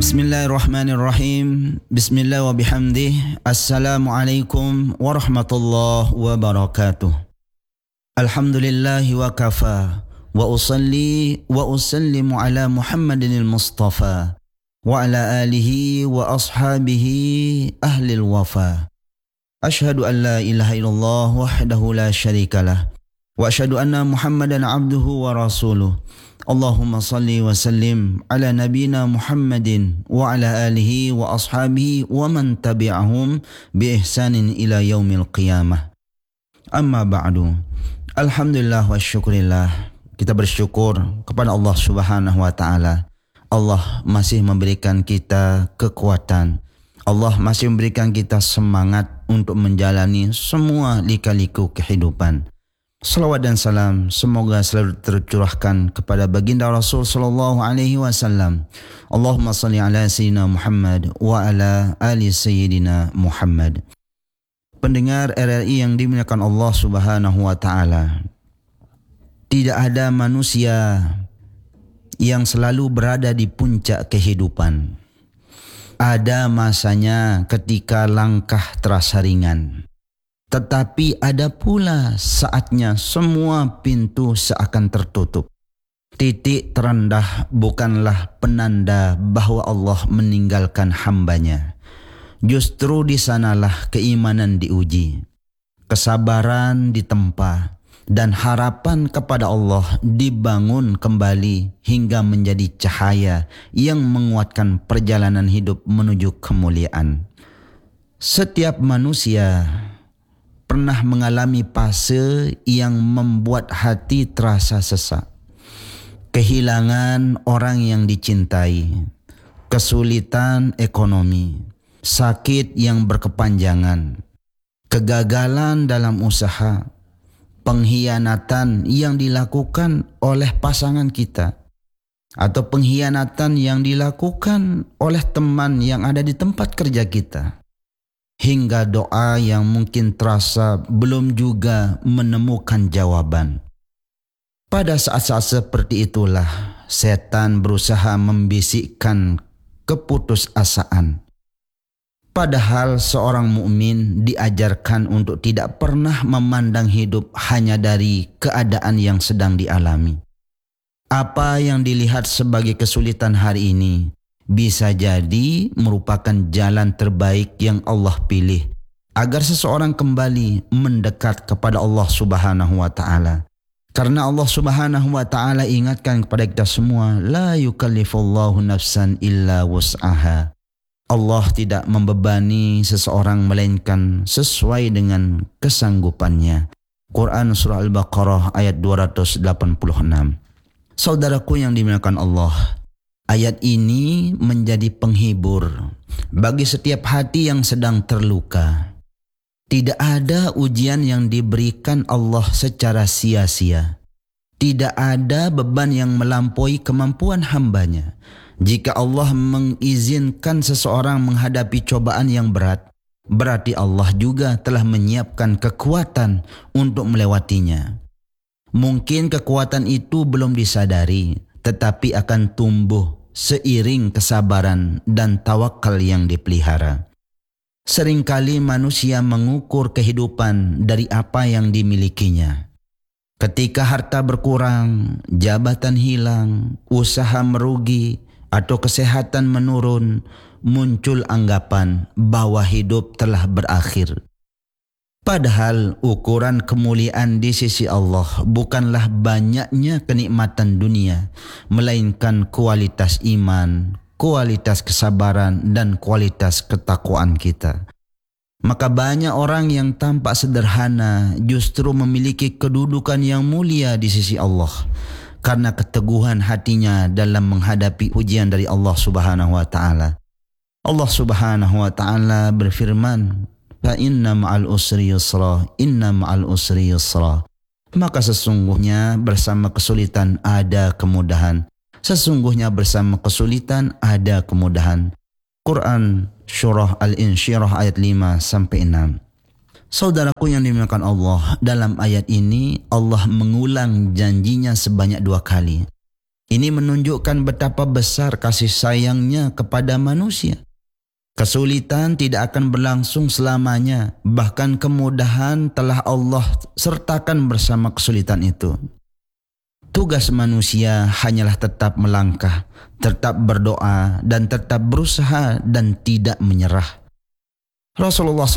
Bismillahirrahmanirrahim. Bismillah wa bihamdih. Assalamualaikum warahmatullahi wabarakatuh. Alhamdulillahi wa kafa. Wa usalli wa usallimu ala Muhammadin al-Mustafa wa ala alihi wa ashabihi ahlil wafa. Ashhadu an la ilaha illallah wahdahu la syarikalah wa ashhadu anna Muhammadan abduhu wa rasuluh. Allahumma salli wa sallim ala nabina Muhammadin wa ala alihi wa ashabihi wa man tabi'ahum bi ihsanin ila yaumil qiyamah. Amma ba'du. Alhamdulillah wa syukurillah. Kita bersyukur kepada Allah Subhanahu wa taala. Allah masih memberikan kita kekuatan. Allah masih memberikan kita semangat untuk menjalani semua lika-liku kehidupan. Salawat dan salam semoga selalu tercurahkan kepada baginda Rasul sallallahu alaihi wasallam. Allahumma salli ala sayyidina Muhammad wa ala ali sayyidina Muhammad. Pendengar RRI yang dimuliakan Allah Subhanahu wa taala. Tidak ada manusia yang selalu berada di puncak kehidupan. Ada masanya ketika langkah terasa ringan. Tetapi ada pula saatnya semua pintu seakan tertutup. Titik terendah bukanlah penanda bahwa Allah meninggalkan hambanya. Justru di sanalah keimanan diuji, kesabaran ditempa, dan harapan kepada Allah dibangun kembali hingga menjadi cahaya yang menguatkan perjalanan hidup menuju kemuliaan. Setiap manusia pernah mengalami fase yang membuat hati terasa sesak. Kehilangan orang yang dicintai, kesulitan ekonomi, sakit yang berkepanjangan, kegagalan dalam usaha, pengkhianatan yang dilakukan oleh pasangan kita, atau pengkhianatan yang dilakukan oleh teman yang ada di tempat kerja kita. Hingga doa yang mungkin terasa belum juga menemukan jawaban. Pada saat-saat seperti itulah setan berusaha membisikkan keputusasaan. Padahal seorang mukmin diajarkan untuk tidak pernah memandang hidup hanya dari keadaan yang sedang dialami. Apa yang dilihat sebagai kesulitan hari ini bisa jadi merupakan jalan terbaik yang Allah pilih agar seseorang kembali mendekat kepada Allah Subhanahu wa taala. Karena Allah Subhanahu wa taala ingatkan kepada kita semua, la yukallifullahu nafsan illa wus'aha. Allah tidak membebani seseorang melainkan sesuai dengan kesanggupannya. Quran surah Al-Baqarah ayat 286. Saudaraku yang dimuliakan Allah, ayat ini menjadi penghibur bagi setiap hati yang sedang terluka. Tidak ada ujian yang diberikan Allah secara sia-sia. Tidak ada beban yang melampaui kemampuan hambanya. Jika Allah mengizinkan seseorang menghadapi cobaan yang berat, berarti Allah juga telah menyiapkan kekuatan untuk melewatinya. Mungkin kekuatan itu belum disadari, tetapi akan tumbuh seiring kesabaran dan tawakal yang dipelihara. Seringkali manusia mengukur kehidupan dari apa yang dimilikinya. Ketika harta berkurang, jabatan hilang, usaha merugi, atau kesehatan menurun, muncul anggapan bahwa hidup telah berakhir. Padahal ukuran kemuliaan di sisi Allah bukanlah banyaknya kenikmatan dunia, melainkan kualitas iman, kualitas kesabaran, dan kualitas ketakwaan kita. Maka banyak orang yang tampak sederhana justru memiliki kedudukan yang mulia di sisi Allah karena keteguhan hatinya dalam menghadapi ujian dari Allah Subhanahu wa taala. Allah Subhanahu wa taala berfirman, fa inna ma'al usri yusra, inna ma'al usri yusra. Maka sesungguhnya bersama kesulitan ada kemudahan. Sesungguhnya bersama kesulitan ada kemudahan. Quran Surah Al-Insyirah ayat 5-6. Saudaraku yang dimuliakan Allah, dalam ayat ini Allah mengulang janjinya sebanyak 2 kali. Ini menunjukkan betapa besar kasih sayangnya kepada manusia. Kesulitan tidak akan berlangsung selamanya, bahkan kemudahan telah Allah sertakan bersama kesulitan itu. Tugas manusia hanyalah tetap melangkah, tetap berdoa, dan tetap berusaha dan tidak menyerah. Rasulullah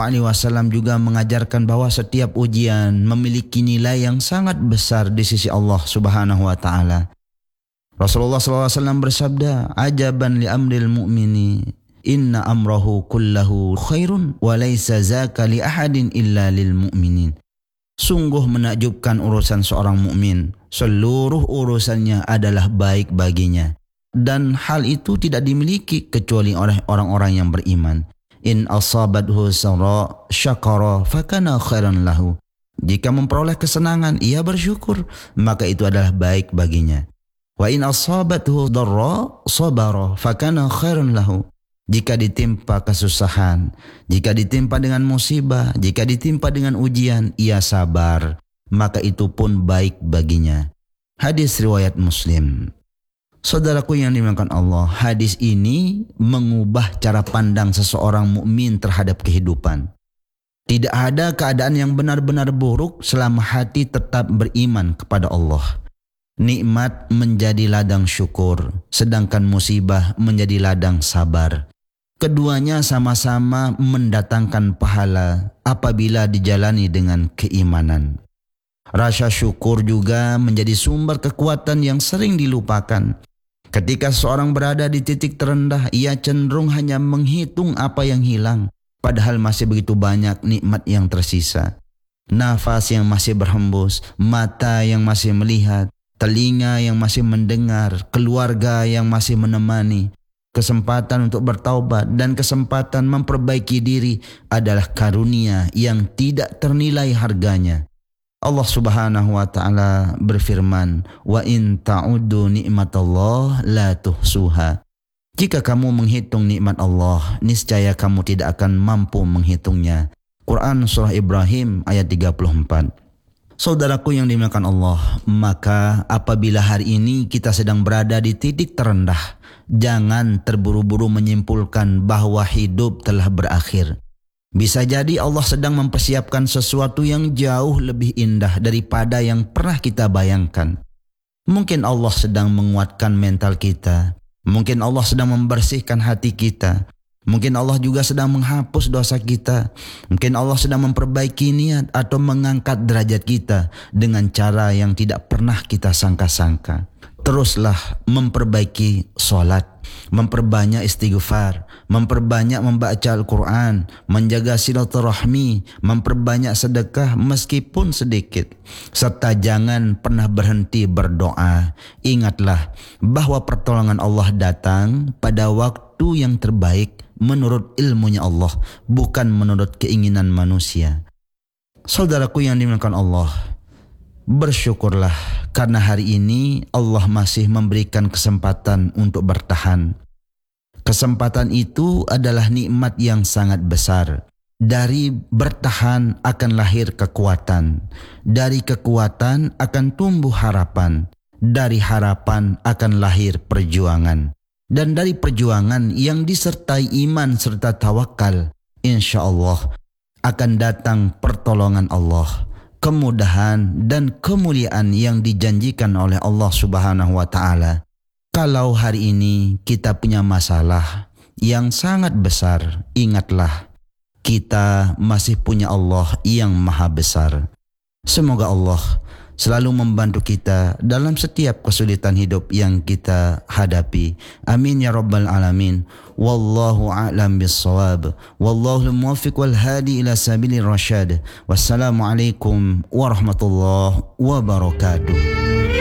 SAW juga mengajarkan bahwa setiap ujian memiliki nilai yang sangat besar di sisi Allah Subhanahu wa Ta'ala. Rasulullah SAW bersabda, "Ajaban li amril mu'mini, inna amrahu kullahu khairun, wa laysa zaka li ahadin illa lil mu'minin." Sungguh menakjubkan urusan seorang mukmin, seluruh urusannya adalah baik baginya, dan hal itu tidak dimiliki kecuali oleh orang-orang yang beriman. In asabathu sarra syakara fakana khairan lahu. Jika memperoleh kesenangan, ia bersyukur, maka itu adalah baik baginya. Wa in asabathu dharra sabara fakana khairan lahu. Jika ditimpa kesusahan, jika ditimpa dengan musibah, jika ditimpa dengan ujian, ia sabar, maka itu pun baik baginya. Hadis riwayat Muslim. Saudaraku yang dimuliakan Allah, hadis ini mengubah cara pandang seseorang mukmin terhadap kehidupan. Tidak ada keadaan yang benar-benar buruk selama hati tetap beriman kepada Allah. Nikmat menjadi ladang syukur, sedangkan musibah menjadi ladang sabar. Keduanya sama-sama mendatangkan pahala apabila dijalani dengan keimanan. Rasa syukur juga menjadi sumber kekuatan yang sering dilupakan. Ketika seorang berada di titik terendah, ia cenderung hanya menghitung apa yang hilang, padahal masih begitu banyak nikmat yang tersisa. Nafas yang masih berhembus, mata yang masih melihat, telinga yang masih mendengar, keluarga yang masih menemani. Kesempatan untuk bertaubat dan kesempatan memperbaiki diri adalah karunia yang tidak ternilai harganya. Allah Subhanahu wa Ta'ala berfirman, "Wa in ta'uddu ni'matallah la tuhsuha." Jika kamu menghitung nikmat Allah, niscaya kamu tidak akan mampu menghitungnya. Quran Surah Ibrahim ayat 34. Saudaraku yang dimuliakan Allah, maka apabila hari ini kita sedang berada di titik terendah, jangan terburu-buru menyimpulkan bahwa hidup telah berakhir. Bisa jadi Allah sedang mempersiapkan sesuatu yang jauh lebih indah daripada yang pernah kita bayangkan. Mungkin Allah sedang menguatkan mental kita. Mungkin Allah sedang membersihkan hati kita. Mungkin Allah juga sedang menghapus dosa kita. Mungkin Allah sedang memperbaiki niat atau mengangkat derajat kita dengan cara yang tidak pernah kita sangka-sangka. Teruslah memperbaiki sholat, memperbanyak istighfar, memperbanyak membaca Al-Quran, menjaga silaturahmi, memperbanyak sedekah meskipun sedikit, serta jangan pernah berhenti berdoa. Ingatlah bahwa pertolongan Allah datang pada waktu yang terbaik menurut ilmunya Allah, bukan menurut keinginan manusia. Saudaraku yang dimuliakan Allah, bersyukurlah karena hari ini Allah masih memberikan kesempatan untuk bertahan. Kesempatan itu adalah nikmat yang sangat besar. Dari bertahan akan lahir kekuatan. Dari kekuatan akan tumbuh harapan. Dari harapan akan lahir perjuangan. Dan dari perjuangan yang disertai iman serta tawakal, insya Allah akan datang pertolongan Allah, kemudahan dan kemuliaan yang dijanjikan oleh Allah Subhanahu wa Ta'ala. Kalau hari ini kita punya masalah yang sangat besar, ingatlah kita masih punya Allah yang maha besar. Semoga Allah selalu membantu kita dalam setiap kesulitan hidup yang kita hadapi. Amin ya rabbal alamin. Wallahu a'lam bissawab. Wallahu muwaffiq wal hadi ila sabilir rasyad. Wassalamualaikum warahmatullahi wabarakatuh.